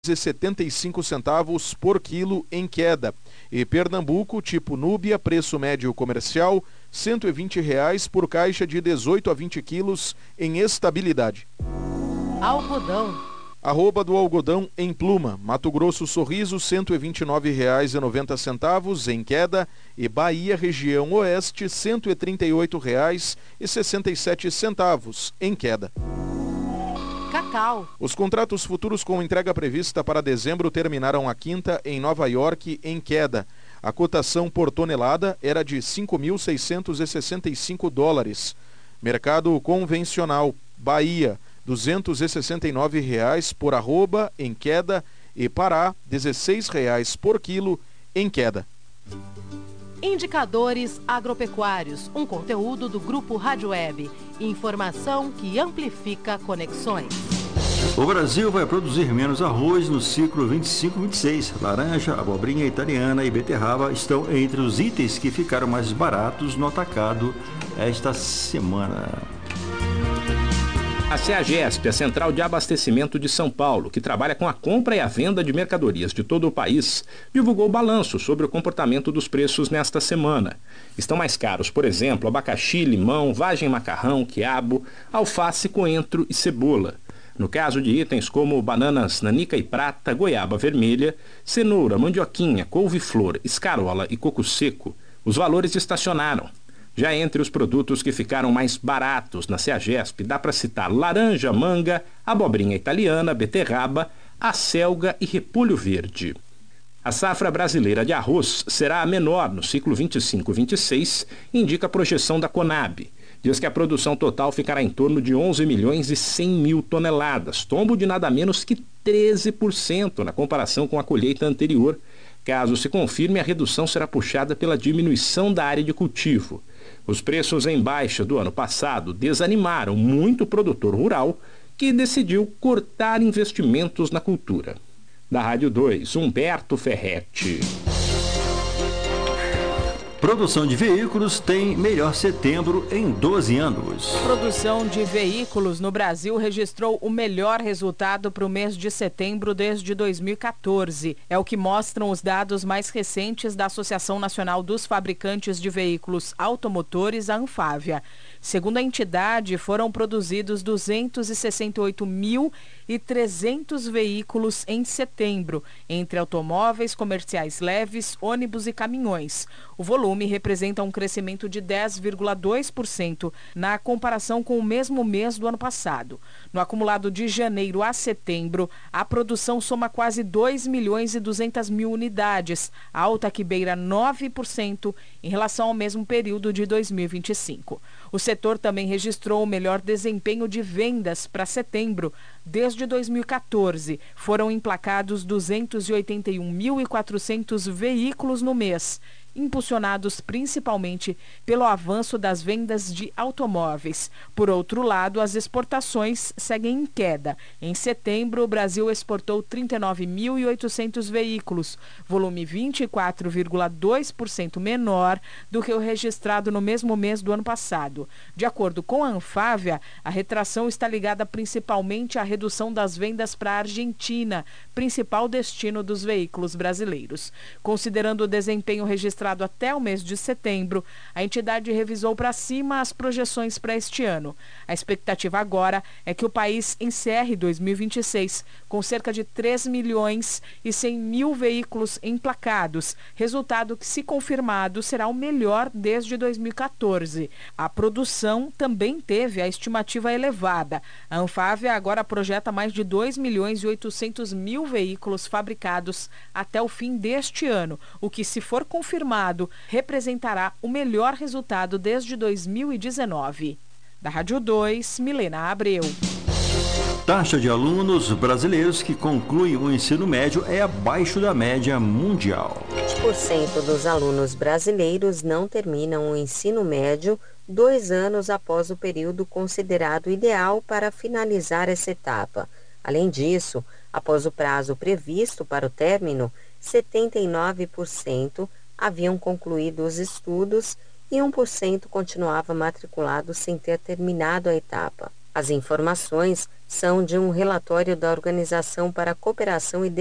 R$ 75 por quilo em queda. E Pernambuco, tipo Núbia, preço médio comercial, R$ 120 por caixa de 18 a 20 quilos em estabilidade. Algodão. Arroba do algodão em Pluma, Mato Grosso Sorriso, R$ 129,90 em queda, e Bahia, região oeste, R$ 138,67 em queda. Cacau. Os contratos futuros com entrega prevista para dezembro terminaram a quinta em Nova York em queda. A cotação por tonelada era de $5.665. Mercado convencional, Bahia, R$ 269 por arroba em queda, e Pará, R$ 16 por quilo em queda. Indicadores agropecuários, um conteúdo do Grupo Rádio Web. Informação que amplifica conexões. O Brasil vai produzir menos arroz no ciclo 25-26. Laranja, abobrinha italiana e beterraba estão entre os itens que ficaram mais baratos no atacado esta semana. A CEAGESP, a Central de Abastecimento de São Paulo, que trabalha com a compra e a venda de mercadorias de todo o país, divulgou o balanço sobre o comportamento dos preços nesta semana. Estão mais caros, por exemplo, abacaxi, limão, vagem macarrão, quiabo, alface, coentro e cebola. No caso de itens como bananas nanica e prata, goiaba vermelha, cenoura, mandioquinha, couve-flor, escarola e coco seco, os valores estacionaram. Já entre os produtos que ficaram mais baratos na CEAGESP, dá para citar laranja, manga, abobrinha italiana, beterraba, acelga e repolho verde. A safra brasileira de arroz será a menor no ciclo 25-26, indica a projeção da Conab. Diz que a produção total ficará em torno de 11.100.000 toneladas, tombo de nada menos que 13% na comparação com a colheita anterior. Caso se confirme, a redução será puxada pela diminuição da área de cultivo. Os preços em baixa do ano passado desanimaram muito o produtor rural, que decidiu cortar investimentos na cultura. Da Rádio 2, Humberto Ferretti. Produção de veículos tem melhor setembro em 12 anos. Produção de veículos no Brasil registrou o melhor resultado para o mês de setembro desde 2014. É o que mostram os dados mais recentes da Associação Nacional dos Fabricantes de Veículos Automotores, a Anfávia. Segundo a entidade, foram produzidos 268.300 veículos em setembro, entre automóveis, comerciais leves, ônibus e caminhões. O volume representa um crescimento de 10,2% na comparação com o mesmo mês do ano passado. No acumulado de janeiro a setembro, a produção soma quase 2.200.000 unidades, alta que beira 9% em relação ao mesmo período de 2025. O setor também registrou o melhor desempenho de vendas para setembro desde 2014. Foram emplacados 281.400 veículos no mês, impulsionados principalmente pelo avanço das vendas de automóveis. Por outro lado, as exportações seguem em queda. Em setembro, o Brasil exportou 39.800 veículos, volume 24,2% menor do que o registrado no mesmo mês do ano passado. De acordo com a Anfávia, a retração está ligada principalmente à redução das vendas para a Argentina, principal destino dos veículos brasileiros. Considerando o desempenho registrado até o mês de setembro, a entidade revisou para cima as projeções para este ano. A expectativa agora é que o país encerre 2026 com cerca de 3.100.000 veículos emplacados, resultado que, se confirmado, será o melhor desde 2014. A produção também teve a estimativa elevada. A Anfávia agora projeta mais de 2.800.000 veículos fabricados até o fim deste ano, o que, se for confirmado, representará o melhor resultado desde 2019. Da Rádio 2, Milena Abreu. Taxa de alunos brasileiros que concluem o ensino médio é abaixo da média mundial. 20% dos alunos brasileiros não terminam o ensino médio 2 anos após o período considerado ideal para finalizar essa etapa. Além disso, após o prazo previsto para o término, 79% haviam concluído os estudos e 1% continuava matriculado sem ter terminado a etapa. As informações são de um relatório da Organização para a Cooperação e